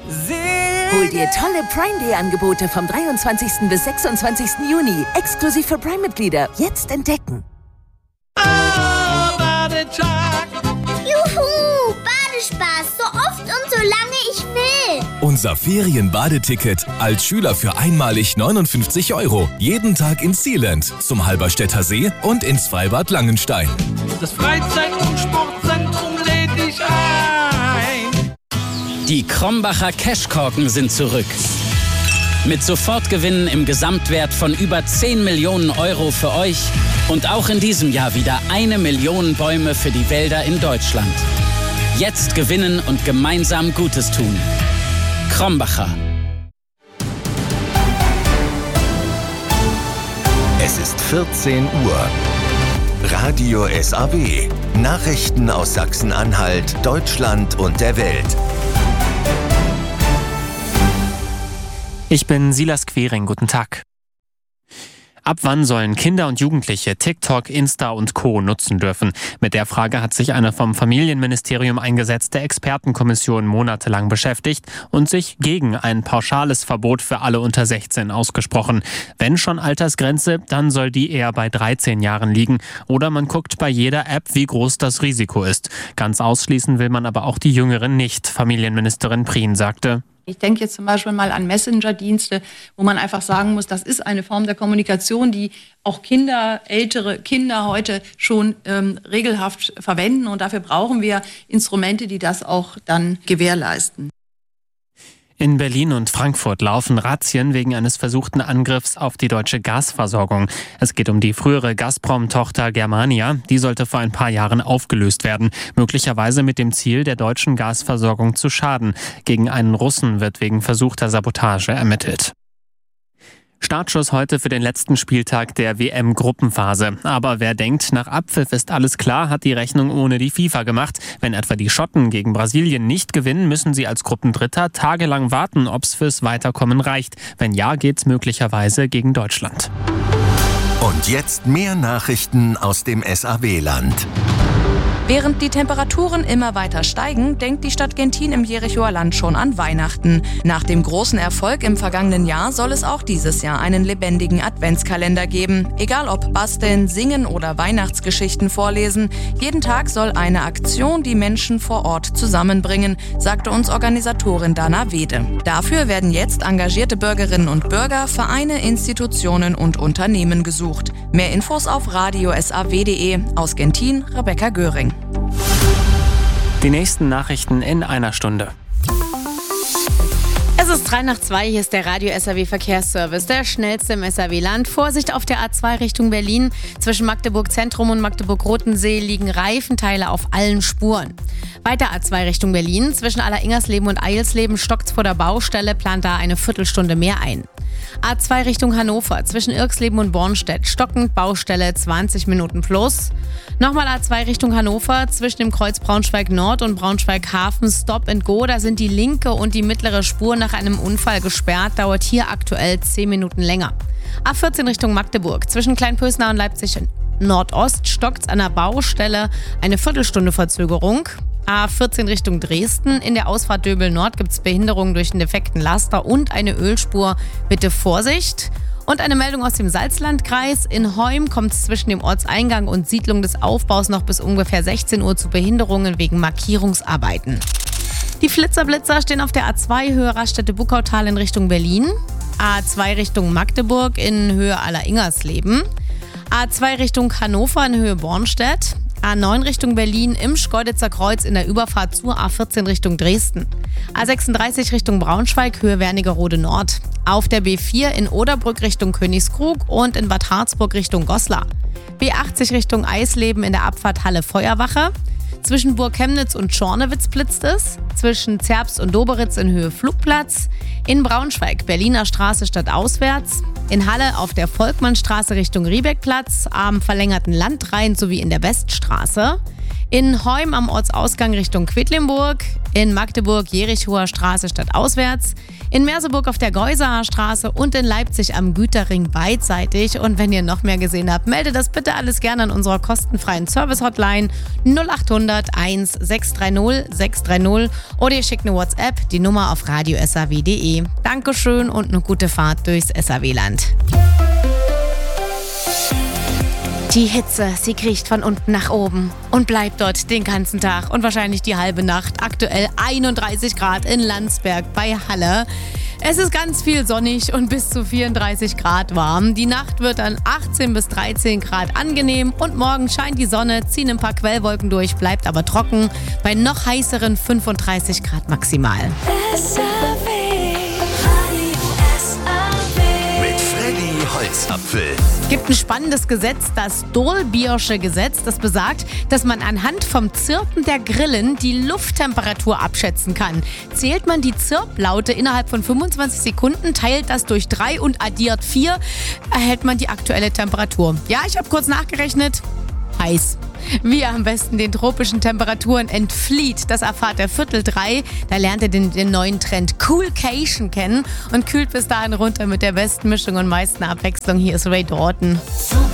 Hol dir tolle Prime Day Angebote vom 23. bis 26. Juni. Exklusiv für Prime-Mitglieder. Jetzt entdecken. Juhu, Badespaß. So oft und so lange ich will. Unser Ferienbadeticket als Schüler für einmalig 59 €. Jeden Tag ins Sealand, zum Halberstädter See und ins Freibad Langenstein. Das Freizeit- und Sportzentrum lädt dich ein. Die Krombacher Cashkorken sind zurück. Mit Sofortgewinnen im Gesamtwert von über 10 Millionen € für euch und auch in diesem Jahr wieder 1 Million Bäume für die Wälder in Deutschland. Jetzt gewinnen und gemeinsam Gutes tun. Krombacher. Es ist 14 Uhr. Radio SAW. Nachrichten aus Sachsen-Anhalt, Deutschland und der Welt. Ich bin Silas Quering, guten Tag. Ab wann sollen Kinder und Jugendliche TikTok, Insta und Co. nutzen dürfen? Mit der Frage hat sich eine vom Familienministerium eingesetzte Expertenkommission monatelang beschäftigt und sich gegen ein pauschales Verbot für alle unter 16 ausgesprochen. Wenn schon Altersgrenze, dann soll die eher bei 13 Jahren liegen. Oder man guckt bei jeder App, wie groß das Risiko ist. Ganz ausschließen will man aber auch die Jüngeren nicht, Familienministerin Prien sagte. Ich denke jetzt zum Beispiel mal an Messenger-Dienste, wo man einfach sagen muss, das ist eine Form der Kommunikation, die auch ältere Kinder heute schon regelhaft verwenden. Und dafür brauchen wir Instrumente, die das auch dann gewährleisten. In Berlin und Frankfurt laufen Razzien wegen eines versuchten Angriffs auf die deutsche Gasversorgung. Es geht um die frühere Gazprom-Tochter Germania. Die sollte vor ein paar Jahren aufgelöst werden, möglicherweise mit dem Ziel, der deutschen Gasversorgung zu schaden. Gegen einen Russen wird wegen versuchter Sabotage ermittelt. Startschuss heute für den letzten Spieltag der WM-Gruppenphase. Aber wer denkt, nach Abpfiff ist alles klar, hat die Rechnung ohne die FIFA gemacht. Wenn etwa die Schotten gegen Brasilien nicht gewinnen, müssen sie als Gruppendritter tagelang warten, ob es fürs Weiterkommen reicht. Wenn ja, geht's möglicherweise gegen Deutschland. Und jetzt mehr Nachrichten aus dem SAW-Land. Während die Temperaturen immer weiter steigen, denkt die Stadt Gentin im Jerichoer Land schon an Weihnachten. Nach dem großen Erfolg im vergangenen Jahr soll es auch dieses Jahr einen lebendigen Adventskalender geben. Egal ob basteln, singen oder Weihnachtsgeschichten vorlesen, jeden Tag soll eine Aktion die Menschen vor Ort zusammenbringen, sagte uns Organisatorin Dana Wede. Dafür werden jetzt engagierte Bürgerinnen und Bürger, Vereine, Institutionen und Unternehmen gesucht. Mehr Infos auf radiosaw.de. Aus Gentin, Rebecca Göring. Die nächsten Nachrichten in einer Stunde. Es ist 3:02, hier ist der Radio SAW Verkehrsservice, der schnellste im SAW-Land. Vorsicht auf der A2 Richtung Berlin. Zwischen Magdeburg Zentrum und Magdeburg-Rotensee liegen Reifenteile auf allen Spuren. Weiter A2 Richtung Berlin. Zwischen Alleringersleben und Eilsleben stockt's vor der Baustelle, plant da eine Viertelstunde mehr ein. A2 Richtung Hannover, zwischen Irxleben und Bornstedt, stockend, Baustelle 20 Minuten plus. Nochmal A2 Richtung Hannover, zwischen dem Kreuz Braunschweig Nord und Braunschweig Hafen, Stop and Go. Da sind die linke und die mittlere Spur nach einem Unfall gesperrt, dauert hier aktuell 10 Minuten länger. A14 Richtung Magdeburg, zwischen Kleinpösnau und Leipzig Nordost, stockt's an der Baustelle, eine Viertelstunde Verzögerung. A14 Richtung Dresden. In der Ausfahrt Döbel Nord gibt es Behinderungen durch einen defekten Laster und eine Ölspur. Bitte Vorsicht. Und eine Meldung aus dem Salzlandkreis. In Heum kommt es zwischen dem Ortseingang und Siedlung des Aufbaus noch bis ungefähr 16 Uhr zu Behinderungen wegen Markierungsarbeiten. Die Flitzer-Blitzer stehen auf der A2 Höhe Raststätte-Buckautal in Richtung Berlin. A2 Richtung Magdeburg in Höhe Alleringersleben. A2 Richtung Hannover in Höhe Bornstedt. A9 Richtung Berlin im Schkeuditzer Kreuz in der Überfahrt zur A14 Richtung Dresden. A36 Richtung Braunschweig, Höhe Wernigerode Nord. Auf der B4 in Oderbrück Richtung Königskrug und in Bad Harzburg Richtung Goslar. B80 Richtung Eisleben in der Abfahrt Halle Feuerwache. Zwischen Burg Chemnitz und Schornewitz blitzt es. Zwischen Zerbst und Doberitz in Höhe Flugplatz. In Braunschweig Berliner Straße stadtauswärts. In Halle auf der Volkmannstraße Richtung Riebeckplatz, am verlängerten Landrain sowie in der Weststraße. In Heum am Ortsausgang Richtung Quedlinburg, in Magdeburg Jerichower Straße stadtauswärts, in Merseburg auf der Geusaer Straße und in Leipzig am Güterring beidseitig. Und wenn ihr noch mehr gesehen habt, meldet das bitte alles gerne an unserer kostenfreien Service-Hotline 0800 1 630 630 oder ihr schickt eine WhatsApp, die Nummer auf radio.saw.de. Dankeschön und eine gute Fahrt durchs SAW-Land. Die Hitze, sie kriecht von unten nach oben und bleibt dort den ganzen Tag und wahrscheinlich die halbe Nacht. Aktuell 31 Grad in Landsberg bei Halle. Es ist ganz viel sonnig und bis zu 34 Grad warm. Die Nacht wird dann 18 bis 13 Grad angenehm und morgen scheint die Sonne, ziehen ein paar Quellwolken durch, bleibt aber trocken bei noch heißeren 35 Grad maximal. Holzapfel. Es gibt ein spannendes Gesetz, das Dohlbiersche Gesetz, das besagt, dass man anhand vom Zirpen der Grillen die Lufttemperatur abschätzen kann. Zählt man die Zirplaute innerhalb von 25 Sekunden, teilt das durch 3 und addiert 4, erhält man die aktuelle Temperatur. Ja, ich habe kurz nachgerechnet. Heiß. Wie ihr am besten den tropischen Temperaturen entflieht, das erfahrt ihr 2:45. Da lernt ihr den neuen Trend Coolcation kennen und kühlt bis dahin runter mit der besten Mischung und meisten Abwechslung. Hier ist Ray Dalton.